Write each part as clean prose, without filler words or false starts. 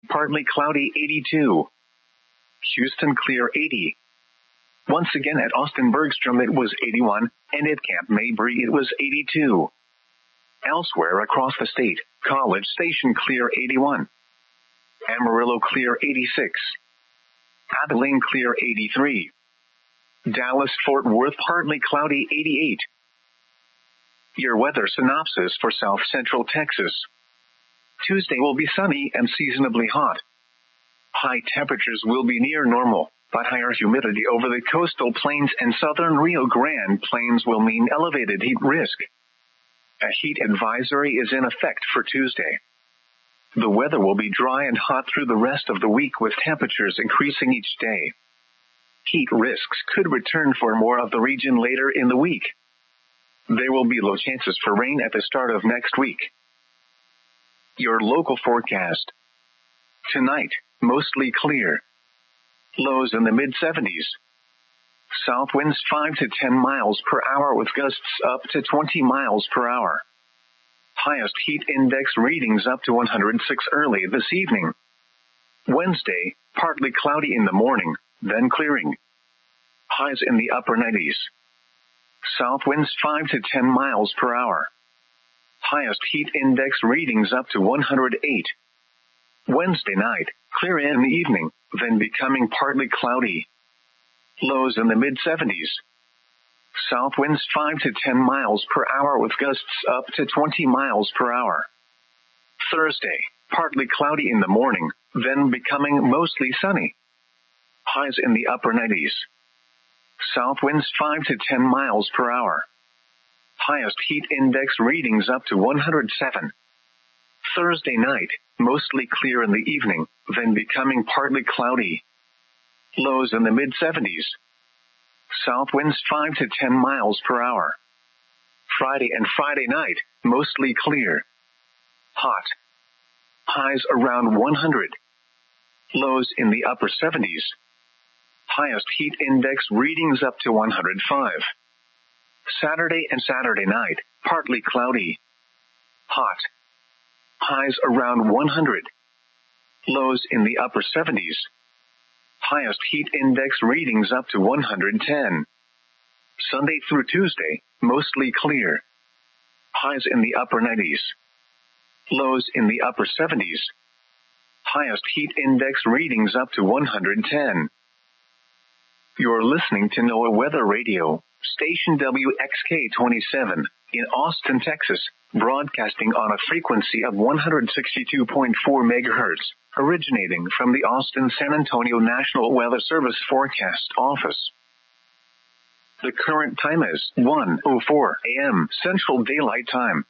partly cloudy 82. Houston clear 80. Once again at Austin Bergstrom it was 81, and at Camp Mabry it was 82. Elsewhere across the state, College Station clear 81. Amarillo clear 86. Abilene clear 83. Dallas-Fort Worth partly cloudy 88. Your weather synopsis for South Central Texas. Tuesday will be sunny and seasonably hot. High temperatures will be near normal, but higher humidity over the coastal plains and southern Rio Grande plains will mean elevated heat risk. A heat advisory is in effect for Tuesday. The weather will be dry and hot through the rest of the week with temperatures increasing each day. Heat risks could return for more of the region later in the week. There will be low chances for rain at the start of next week. Your local forecast. Tonight, mostly clear. Lows in the mid-70s. South winds 5 to 10 miles per hour with gusts up to 20 miles per hour. Highest heat index readings up to 106 early this evening. Wednesday, partly cloudy in the morning, then clearing. Highs in the upper 90s. South winds 5 to 10 miles per hour. Highest heat index readings up to 108. Wednesday night, clear in the evening, then becoming partly cloudy. Lows in the mid-70s. South winds 5 to 10 miles per hour with gusts up to 20 miles per hour. Thursday, partly cloudy in the morning, then becoming mostly sunny. Highs in the upper 90s. South winds 5 to 10 miles per hour. Highest heat index readings up to 107. Thursday night, mostly clear in the evening, then becoming partly cloudy. Lows in the mid-70s. South winds 5 to 10 miles per hour. Friday and Friday night, mostly clear. Hot. Highs around 100. Lows in the upper 70s. Highest heat index readings up to 105. Saturday and Saturday night, partly cloudy. Hot. Highs around 100. Lows in the upper 70s. Highest heat index readings up to 110. Sunday through Tuesday, mostly clear. Highs in the upper 90s. Lows in the upper 70s. Highest heat index readings up to 110. You're listening to NOAA Weather Radio, station WXK-27, in Austin, Texas, broadcasting on a frequency of 162.4 MHz, originating from the Austin-San Antonio National Weather Service Forecast Office. The current time is 1:04 a.m. Central Daylight Time.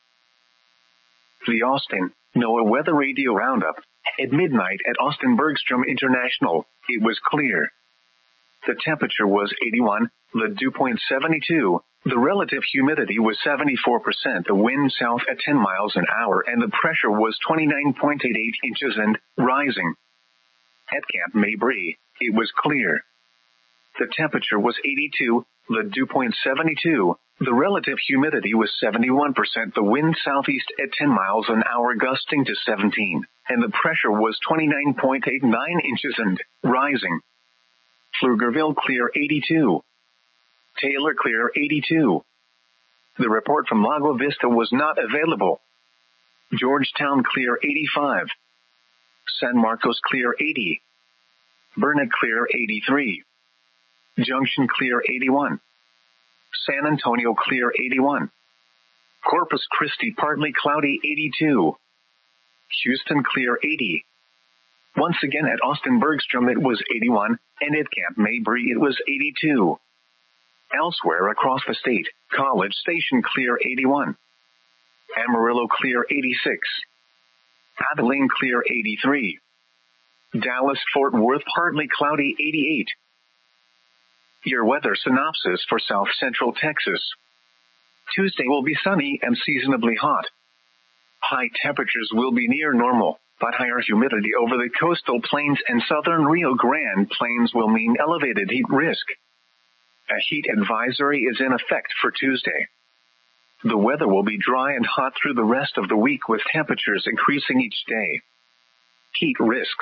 The Austin NOAA Weather Radio Roundup. At midnight at Austin Bergstrom International, it was clear. The temperature was 81, the dew point 72, the relative humidity was 74%, the wind south at 10 miles an hour, and the pressure was 29.88 inches and rising. At Camp Mabry, it was clear. The temperature was 82, the dew point 72, the relative humidity was 71%, the wind southeast at 10 miles an hour gusting to 17, and the pressure was 29.89 inches and rising. Pflugerville clear 82. Taylor clear 82. The report from Lago Vista was not available. Georgetown clear 85. San Marcos clear 80. Burnet clear 83. Junction clear 81. San Antonio clear 81. Corpus Christi partly cloudy 82. Houston clear 80. Once again at Austin Bergstrom it was 81, and at Camp Mabry it was 82. Elsewhere across the state, College Station clear 81. Amarillo clear 86. Abilene clear 83. Dallas-Fort Worth partly cloudy 88. Your weather synopsis for South Central Texas. Tuesday will be sunny and seasonably hot. High temperatures will be near normal, but higher humidity over the coastal plains and southern Rio Grande plains will mean elevated heat risk. A heat advisory is in effect for Tuesday. The weather will be dry and hot through the rest of the week with temperatures increasing each day. Heat risks